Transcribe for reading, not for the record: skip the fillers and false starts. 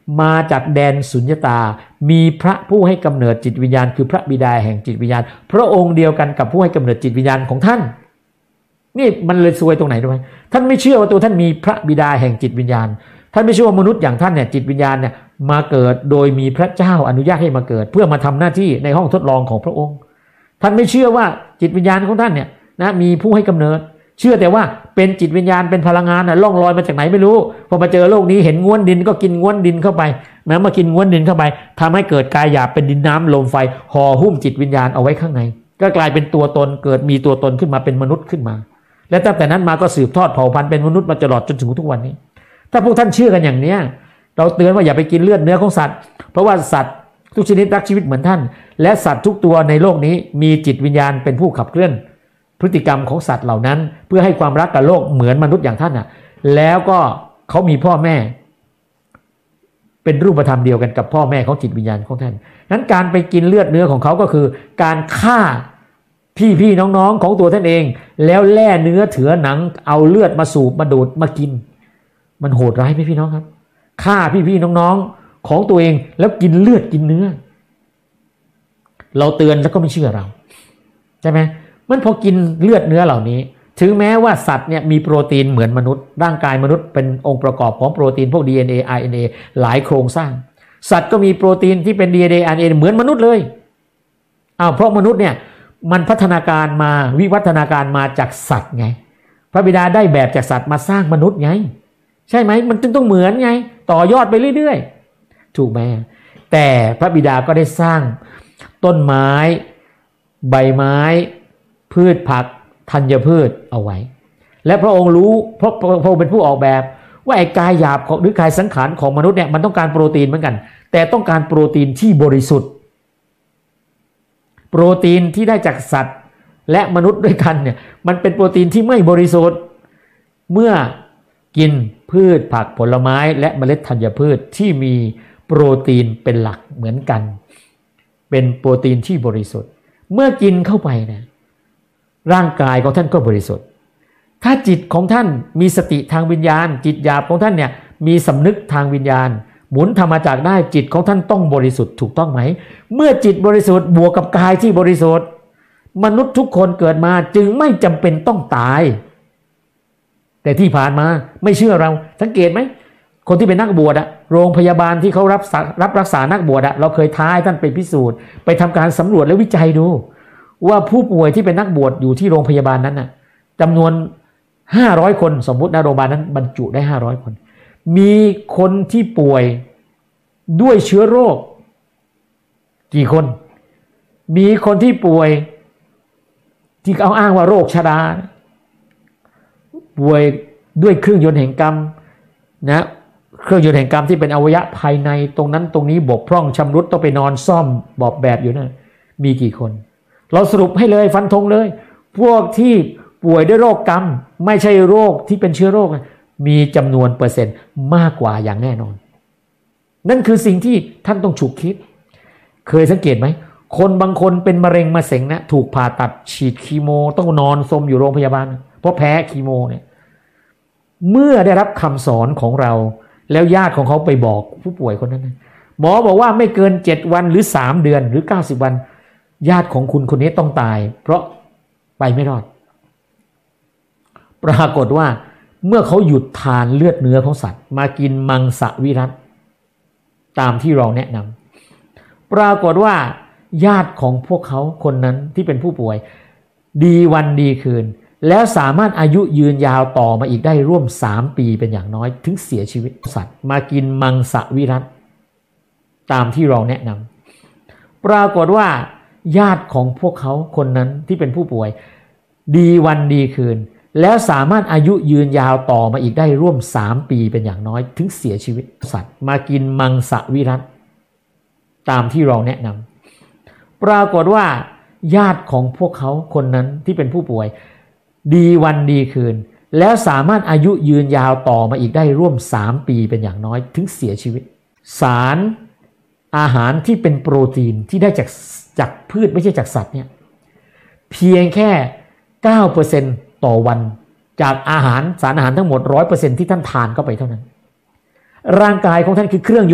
มาจากแดนสุญญตามีพระผู้ให้กำเนิดจิตวิญญาณคือพระบิดาแห่งจิตวิญญาณพระองค์เดียวกันกับผู้ให้กำเนิดจิตวิญญาณของท่านนี่มันเลยซวยตรงไหนรู้ไหมท่านไม่เชื่อว่าตัวท่านมีพระบิดาแห่งจิตวิญญาณท่านไม่เชื่อว่ามนุษย์อย่างท่านเนี่ยจิตวิญญาณเนี่ยมาเกิดโดยมีพระเจ้าอนุญาตให้มาเกิดเพื่อมาทำหน้าที่ในห้องทดลองของพระองค์ท่านไม่เชื่อว่าจิตวิญญาณของท่านเนี่ยนะมีผู้ให้กำเนิดเชื่อแต่ว่าเป็นจิตวิญญาณเป็นพลังงานล่องลอยมาจากไหนไม่รู้พอมาเจอโลกนี้เห็นง้วนดินก็กินง้วนดินเข้าไปนะมากินง้วนดินเข้าไปทำให้เกิดกายหยาบเป็นดินน้ำลมไฟห่อหุ้มจิตวิญญาณเอาไว้ข้างในก็กลายเป็นตัวตนเกิดมีตัวตนขึ้นมาเป็นมนุษย์ขึ้นมาและตั้งแต่นั้นมาก็สืบทอดเผ่าพันธุ์เป็นมนุษย์มาตลอดจนถึงทุกวันนี้ถ้าพวกท่านเชื่อกันอย่างเนี้ยเราเตือนว่าอย่าไปกินเลือดเนื้อของสัตว์เพราะว่าสัตว์ทุกชนิดรักชีวิตเหมือนท่านและสัตว์ทุกตัวในโลกนี้มีจิตวิญญาณเป็นผู้ขับเคลื่อนพฤติกรรมของสัตว์เหล่านั้นเพื่อให้ความรักกับโลกเหมือนมนุษย์อย่างท่านน่ะแล้วก็เขามีพ่อแม่เป็นรูปธรรมเดียวกันกับพ่อแม่ของจิตวิญญาณของท่านนั้นการไปกินเลือดเนื้อของเขาก็คือการฆ่าพี่น้องๆของตัวท่านเองแล้วแล่เนื้อเถือหนังเอาเลือดมาสูบมาดูดมากินมันโหดร้ายไหมพี่น้องครับฆ่าพี่น้องๆของตัวเองแล้วกินเลือดกินเนื้อเราเตือนแล้วก็ไม่เชื่อเราใช่ไหมมันพอกินเลือดเนื้อเหล่านี้ถึงแม้ว่าสัตว์เนี่ยมีโปรตีนเหมือนมนุษย์ร่างกายมนุษย์เป็นองค์ประกอบของโปรตีนพวก DNA RNA หลายโครงสร้างสัตว์ก็มีโปรตีนที่เป็น DNA RNA เหมือนมนุษย์เลยเพราะมนุษย์เนี่ยมันพัฒนาการมาวิวัฒนาการมาจากสัตว์ไงพระบิดาได้แบบจากสัตว์มาสร้างมนุษย์ไงใช่ไหมมันจึงต้องเหมือนไงต่อยอดไปเรื่อยๆถูกไหมแต่พระบิดาก็ได้สร้างต้นไม้ใบไม้พืชผักธัญพืชเอาไว้และพระองค์รู้เพราะพระองค์เป็นผู้ออกแบบว่าไอ้กายหยาบหรือกายสังขารของมนุษย์เนี่ยมันต้องการโปรตีนเหมือนกันแต่ต้องการโปรตีนที่บริสุทธิ์โปรตีนที่ได้จากสัตว์และมนุษย์ด้วยกันเนี่ยมันเป็นโปรตีนที่ไม่บริสุทธิ์เมื่อกินพืชผักผลไม้และเมล็ดธัญพืชที่มีโปรตีนเป็นหลักเหมือนกันเป็นโปรตีนที่บริสุทธิ์เมื่อกินเข้าไปนะร่างกายของท่านก็บริสุทธิ์ถ้าจิตของท่านมีสติทางวิญญาณจิตหยาบของท่านเนี่ยมีสำนึกทางวิญญาณหมุนธรรมจักรได้จิตของท่านต้องบริสุทธิ์ถูกต้องไหมเมื่อจิตบริสุทธิ์บวกกับกายที่บริสุทธิ์มนุษย์ทุกคนเกิดมาจึงไม่จำเป็นต้องตายแต่ที่ผ่านมาไม่เชื่อเราสังเกตไหมคนที่เป็นนักบวชโรงพยาบาลที่เขารับรักษานักบวชเราเคยท้าให้ท่านไปพิสูจน์ไปทำการสำรวจและวิจัยดูว่าผู้ป่วยที่เป็นนักบวชอยู่ที่โรงพยาบาลนั้นจำนวน500คนสมมุติโรงพยาบาลนั้นบรรจุได้500คนมีคนที่ป่วยด้วยเชื้อโรคกี่คนมีคนที่ป่วยที่เขาอ้างว่าโรคชราป่วยด้วยเครื่องยนต์แห่งกรรมนะเครื่องยนต์แห่งกรรมที่เป็นอวัยวะภายในตรงนั้นตรงนี้บกพร่องชำรุดต้องไปนอนซ่อมบอบแบบอยู่นั่นมีกี่คนเราสรุปให้เลยฟันธงเลยพวกที่ป่วยด้วยโรคกรรมไม่ใช่โรคที่เป็นเชื้อโรคมีจำนวนเปอร์เซ็นต์มากกว่าอย่างแน่นอนนั่นคือสิ่งที่ท่านต้องฉุกคิดเคยสังเกตไหมคนบางคนเป็นมะเร็งมะเส็งนะถูกผ่าตัดฉีดคีโมต้องนอนซมอยู่โรงพยาบาลเพราะแพ้คีโมเนี่ยเมื่อได้รับคำสอนของเราแล้วญาติของเขาไปบอกผู้ป่วยคนนั้นหมอบอกว่าไม่เกิน7วันหรือ3เดือนหรือ90วันญาติของคุณคนนี้ต้องตายเพราะไปไม่รอดปรากฏว่าเมื่อเขาหยุดทานเลือดเนื้อของสัตว์มากินมังสวิรัติตามที่เราแนะนำปรากฏว่าญาติของพวกเขาคนนั้นที่เป็นผู้ป่วยดีวันดีคืนแล้วสามารถอายุยืนยาวต่อมาอีกได้ร่วม3ปีเป็นอย่างน้อยถึงเสียชีวิตสัตว์มากินมังสวิรัติตามที่เราแนะนำปรากฏว่าญาติของพวกเขาคนนั้นที่เป็นผู้ป่วยดีวันดีคืนแล้วสามารถอายุยืนยาวต่อมาอีกได้ร่วม3ปีเป็นอย่างน้อยถึงเสียชีวิตสัตว์มากินมังสวิรัติตามที่เราแนะนำปรากฏว่าญาติของพวกเขาคนนั้นที่เป็นผู้ป่วยดีวันดีคืนแล้วสามารถอายุยืนยาวต่อมาอีกได้ร่วม3ปีเป็นอย่างน้อยถึงเสียชีวิตสารอาหารที่เป็นโปรตีนที่ได้จากพืชไม่ใช่จากสัตว์เนี่ยเพียงแค่ 9% ต่อวันจากอาหารสารอาหารทั้งหมด 100% ที่ท่านทานเข้าไปเท่านั้นร่างกายของท่านคือเครื่อง